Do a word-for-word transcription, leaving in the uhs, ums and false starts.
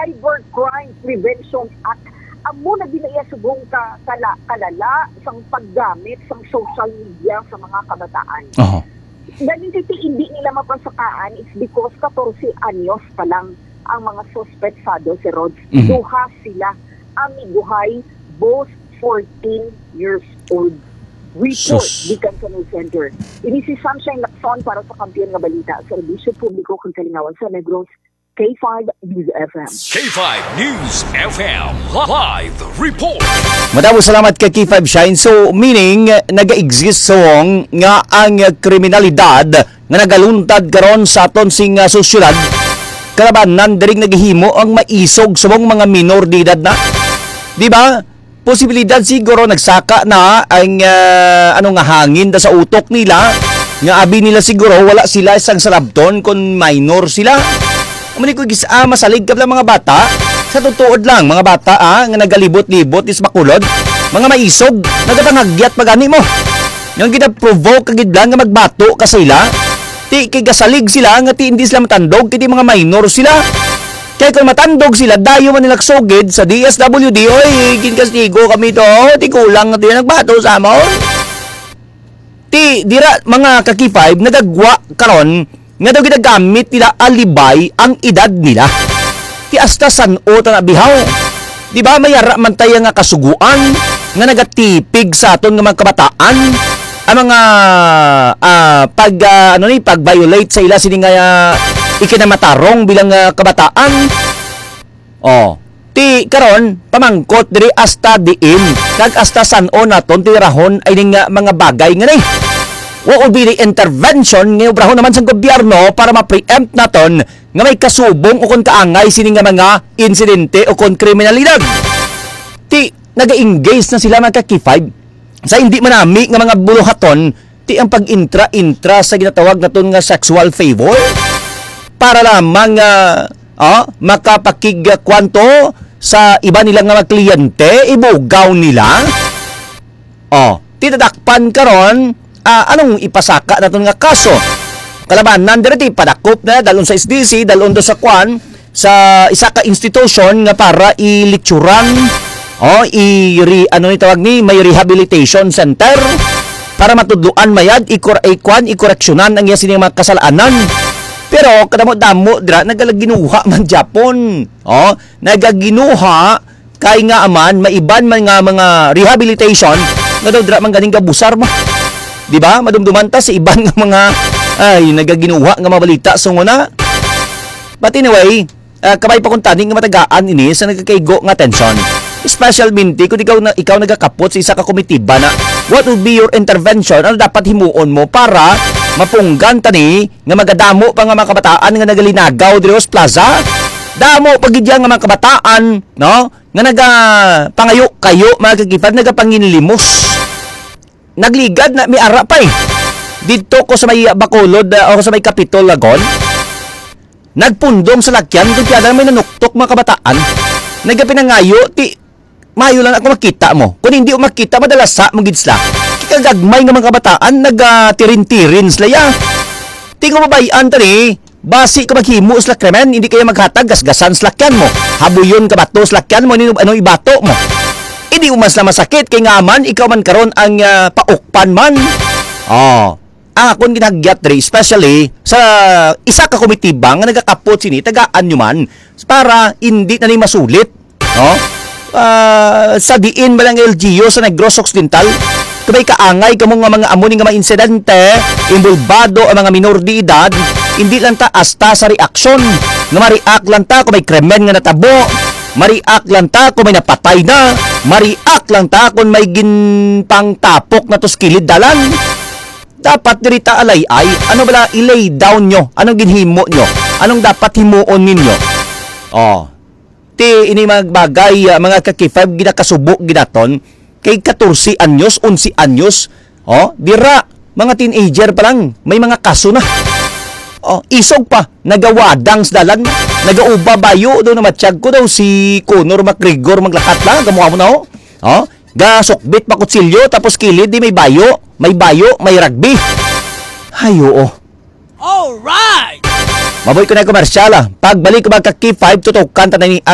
Cybercrime Prevention Act. Amo na ginaya subong ka kala, kalala sang paggamit sang social media sa mga kabataan. Uh-huh. Dahil hindi nila mapasakaan, it's because fourteen anyos pa lang ang mga suspetsado si Rods. Mm-hmm. Duha sila amiguhay, both fourteen years old. Report, Gikan sa News Center. Ini si Sunshine Lacson para sa Kampiyon nga Balita, Serbisyo Publiko kang Kalingawan sa Negros, K five News F M. K five News F M Live Report. Madamo salamat kay K five Shine. So, meaning, naga-exist song nga ang kriminalidad nga nagaluntad karon sa aton sing uh, sosyedad. Kalabanan, diring naghihimo ang maisog sa mga minor de edad na. Di ba? Posibilidad siguro nagsaka na ang uh, ano nga hangin da sa utok nila. Nga abi nila siguro wala sila isang salabton kung minor sila. Amani ko gisa ah, masalig ka lang mga bata. Sa tutuod lang mga bata ah, nga nagalibot-libot is makulod. Mga maisog, nagapangagyat magani mo. Yang gina-provoke kagid lang nga magbato ka sa ila. Ti kay gasalig sila nga ti hindi sila matandog kiti mga minor sila. Kaya kung matandog sila, dayo man nilang sugid sa D S W D, oy, kinkastigo kami to, ti kulang na ti nagbato sa amon. Ti, dira, mga kakifayb, nagagwa karon nga daw ginagamit nila alibay ang edad nila. Ti asta san o ta nabihaw. Di ba mayara man tayo nga kasuguan, nga nagatipig sa aton nga mga kabataan, ang mga uh, pag, uh, ano ni, pag-violate sa ila, sini nga, uh, ikinamatarong bilang uh, kabataan. Oh, ti karon pamangkot diri asta diin kag asta san-o naton ti rahon ay ning uh, mga bagay nga ni. What would be the intervention nga obrahon naman sa gobyerno para ma-preempt naton nga may kasubong o kon kaangay sini nga mga insidente o kon kriminalidad. Ti naga-engage na sila mga kakifayb sa hindi manami nga mga buluhaton ti ang pag-intra-intra sa ginatawag naton nga sexual favor. Para lamang uh, oh, makapakigkwanto sa iba nilang mga kliyente, ibugaw nila. Oh, titadakpan karon, uh, anong ipasaka naton nga kaso? Kalabanan diri padakop na dalon sa S D C, dalon do sa kwan sa isa ka institution nga para ilitsuran, oh, i ano ni tawag ni, may rehabilitation center para matudluan mayad ikor ay kwan ikoreksyonan ang iya sining mga kasalanan. Pero kadamo-damo dira nagalaginuha man Japon. Oh, nagaginuha kay nga aman maiban man nga mga rehabilitation nga daw dira man ganing kabusar mo. Di ba? Madumduman ta sa iban nga mga ay nagaginuha nga mabalita so nguna. But anyway, uh, kabay pa kun tani nga matagaan ini sa nagkakaigo nga tension. Special minti kung ikaw na ikaw nagakapot sa isa ka komitiba na what would be your intervention? Ano dapat himuon mo para mapunggan tani nga magadamo pa nga mga kabataan nga nagalinagaw diri sa plaza? Damo pagidya nga mga kabataan, no? Nga naga pangayo kayo mga kagifad nagapanginlimos. Nagligad na mi ara pa eh. Dito ko sa may Bacolod uh, o sa may Capitol Lagon. Nagpundong sa lakyan kung kaya may nanuktok mga kabataan. Nagapinangayo ti mayo lang ako makita mo. Kung hindi ko makita, madalas sa magid sila. Kikagagmay nga mga kabataan, nag-tirin-tirin sila ya. Di ko mabayan tani, basi ka maghimo sa lakremen, hindi kayo maghatag, gasgasan sa lakyan mo. Habuyon ka bato sa lakyan mo, ano, ano ibato mo. Hindi mo mas na masakit, kay nga man, ikaw man karon ang uh, paukpan man. Oh, ang akong ginagyat rin, especially sa isa ka komitiba nga nagakapot sini, tagaan nyo man, para hindi na ni masulit. No? Uh, sa diin ba lang L G U sa Negros Occidental kabay kaangay kamo nga mga amo nga mga insidente involvado ang mga minor de edad hindi lang ta asta sa reaksyon nga ma-react lang ta kung may krimen nga natabo ma-react lang ta kung may napatay na ma-react lang ta kung may ginpang tapok na to skilid dalan dapat dirita alay ay ano bala ilay down nyo anong ginhimo nyo anong dapat himuon ninyo oh ti ini magbagay uh, mga kakifab ginakasubok ginaton kay fourteen anyos, eleven anyos. Oh, dira mga teenager pa lang, may mga kaso na. Oh, isog pa, nagawadang sa dalan, nagauba bayo daw na matiyag ko daw si Conor McGregor maglakat lang, gamuha mo na oh. Oh, gasokbit pa kutsilyo tapos kilid di may bayo, may bayo, may rugby. Hayo oh. All right. Maboy ko na komersyal ah. Pagbalik ko magka-K five tutukan tanay